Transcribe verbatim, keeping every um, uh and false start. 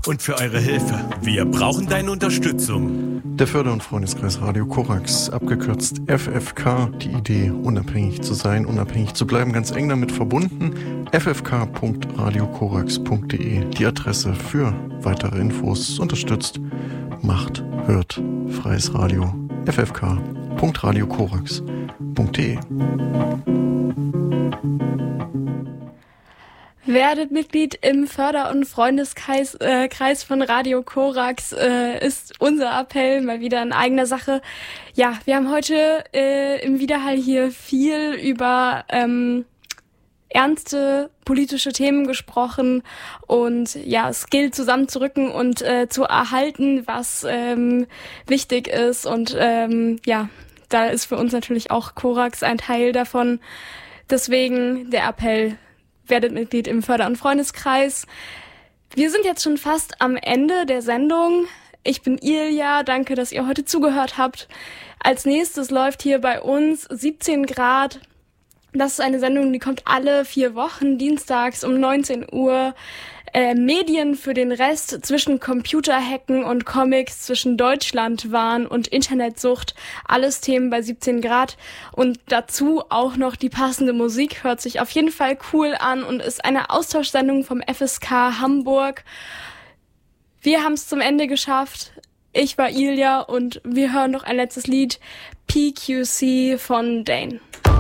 und für eure Hilfe. Wir brauchen deine Unterstützung. Der Förder- und Freundeskreis Radio Korax, abgekürzt F F K, die Idee, unabhängig zu sein, unabhängig zu bleiben, ganz eng damit verbunden. f f k punkt radio korax punkt d e, die Adresse für weitere Infos. Unterstützt, macht, hört, freies Radio. f f k punkt radio korax punkt d e. Werdet Mitglied im Förder- und Freundeskreis äh, Kreis von Radio Korax, äh, ist unser Appell, mal wieder in eigener Sache. Ja, wir haben heute äh, im Widerhall hier viel über ähm, ernste politische Themen gesprochen und ja, es gilt zusammenzurücken und äh, zu erhalten, was ähm, wichtig ist und ähm, ja, da ist für uns natürlich auch Korax ein Teil davon. Deswegen der Appell: Werdet Mitglied im Förder- und Freundeskreis. Wir sind jetzt schon fast am Ende der Sendung. Ich bin Ilja, danke, dass ihr heute zugehört habt. Als nächstes läuft hier bei uns siebzehn Grad. Das ist eine Sendung, die kommt alle vier Wochen, dienstags um neunzehn Uhr. Äh, Medien für den Rest, zwischen Computerhacken und Comics, zwischen Deutschlandwahn und Internetsucht, alles Themen bei siebzehn Grad und dazu auch noch die passende Musik, hört sich auf jeden Fall cool an und ist eine Austauschsendung vom F S K Hamburg. Wir haben es zum Ende geschafft. Ich war Ilja und wir hören noch ein letztes Lied, P Q C von Dane.